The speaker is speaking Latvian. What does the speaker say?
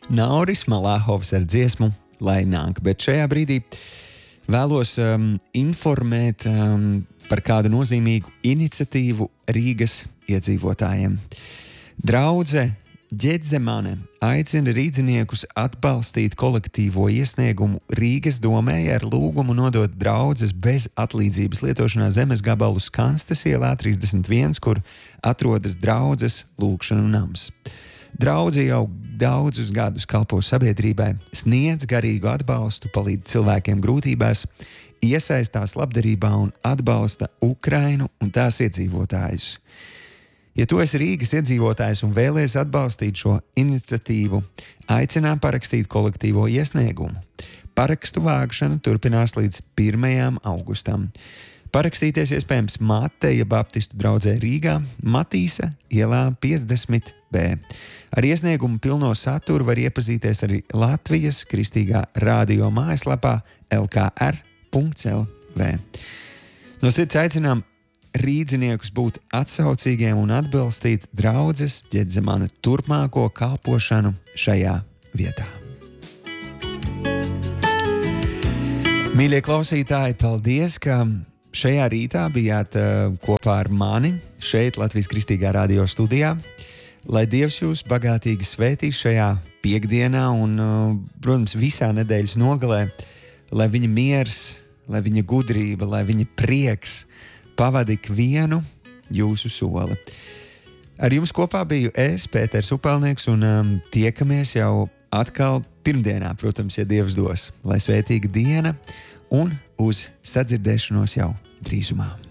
Nauris Malāhovs ar dziesmu Lai nāk, bet šajā brīdī vēlos informēt par kādu nozīmīgu iniciatīvu Rīgas iedzīvotājiem. Draudze Ģedzemane aicina rīdziniekus atbalstīt kolektīvo iesniegumu Rīgas domē ar lūgumu nodot draudzes bez atlīdzības lietošanā zemes gabalu Skanstes ielā 31, kur atrodas draudzes lūgšanu nams. Draudze jau daudzus gadus kalpo sabiedrībai, sniedz garīgu atbalstu, palīdz cilvēkiem grūtībās, iesaistās labdarībā un atbalsta Ukrainu un tās iedzīvotājus. Ja tu esi Rīgas iedzīvotājs un vēlies atbalstīt šo iniciatīvu, aicinām parakstīt kolektīvo iesniegumu. Parakstu vākšana turpinās līdz 1. augustam. Parakstīties iespējams Mateja Baptistu draudzē Rīgā, Matīsa ielā 50B. Ar iesniegumu pilno saturu var iepazīties arī Latvijas Kristīgā radio mājaslapā lkr.lv. No sirds aicinām rīdziniekus būt atsaucīgiem un atbalstīt draudzes Ģedzemane turpmāko kalpošanu šajā vietā. Mīļie klausītāji, paldies, ka šajā rītā bijāt kopā ar mani šeit Latvijas Kristīgā radio studijā. Lai Dievs jūs bagātīgi svētīs šajā piekdienā un, protams, visā nedēļas nogalē, lai viņa miers, lai viņa gudrība, lai viņa prieks pavadi ikvienu jūsu soli. Ar jums kopā biju es, Pēters Upelnieks, un tiekamies jau atkal pirmdienā, protams, ja Dievs dos. Lai svētīga diena un uz sadzirdēšanos jau drīzumā.